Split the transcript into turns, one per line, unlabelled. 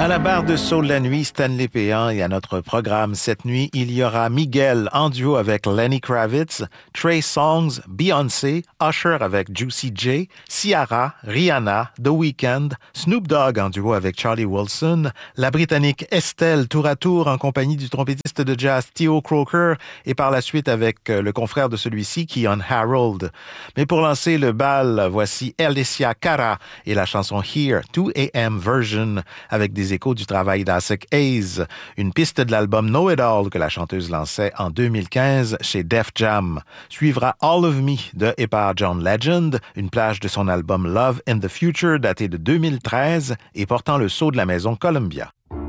À la barre de Soul la nuit, Stanley Péan, et à notre programme cette nuit, il y aura Miguel en duo avec Lenny Kravitz, Trey Songz, Beyoncé, Usher avec Juicy J, Ciara, Rihanna, The Weeknd, Snoop Dogg en duo avec Charlie Wilson, la Britannique Estelle tour à tour en compagnie du trompettiste de jazz Theo Croker et par la suite avec le confrère de celui-ci, Keyon Harold. Mais pour lancer le bal, voici Alicia Cara et la chanson Here, 2 AM version avec des échos du travail d'Asik Hayes, une piste de l'album Know It All que la chanteuse lançait en 2015 chez Def Jam. Suivra All of Me de et par John Legend, une plage de son album Love in the Future daté de 2013 et portant le sceau de la maison Columbia.